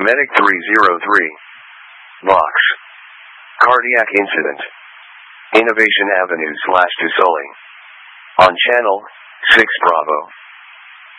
Medic 303. Box. Cardiac incident. Innovation Avenue /Tussauds. On channel 6 Bravo.